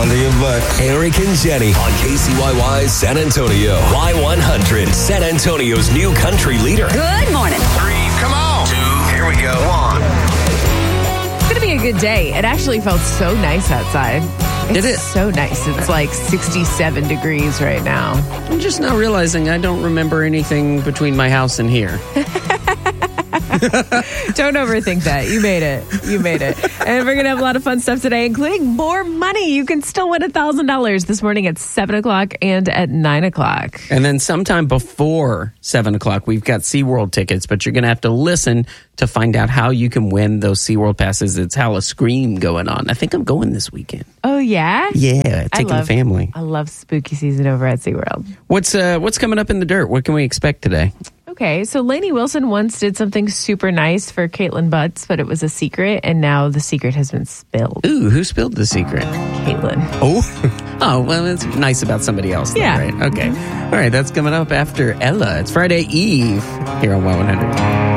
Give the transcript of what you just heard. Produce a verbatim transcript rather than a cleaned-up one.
under your butt. Eric and Jenny on K C Y Y San Antonio. Y one hundred, San Antonio's new country leader. Good morning. Three, come on. Two, here we go. One. It's going to be a good day. It actually felt so nice outside. It's Did it? so nice. It's like sixty-seven degrees right now. I'm just now realizing I don't remember anything between my house and here. Don't overthink that. You made it. You made it. And we're going to have a lot of fun stuff today, including more money. You can still win one thousand dollars this morning at seven o'clock and at nine o'clock. And then sometime before seven o'clock, we've got SeaWorld tickets, but you're going to have to listen to find out how you can win those SeaWorld passes. It's Howl-O-Scream going on. I think I'm going this weekend. Oh, yeah? Yeah, I taking love, the family. I love spooky season over at SeaWorld. What's uh, what's coming up in the dirt? What can we expect today? Okay, so Lainey Wilson once did something super nice for Caitlin Butts, but it was a secret, and now the secret has been spilled. Ooh, who spilled the secret? Caitlin. Oh, oh, well, it's nice about somebody else. Though, Yeah. Right? Okay. All right, that's coming up after Ella. It's Friday Eve here on Y one hundred.